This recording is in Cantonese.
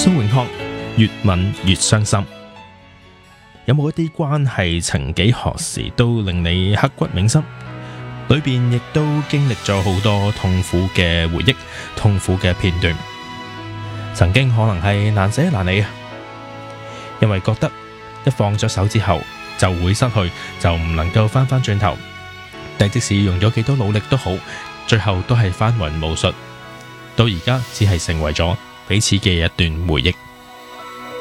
蘇永康越吻越傷心。有冇一啲關係曾幾何時都令你刻骨銘心，裏邊亦都經歷咗好多痛苦嘅回憶、痛苦嘅片段，曾經可能係難捨難離，因為覺得一放咗手之後就會失去，就唔能夠翻轉頭，但即使用咗幾多努力都好，最後都係翻雲霧術，到而家只係成為咗彼此嘅一段回憶。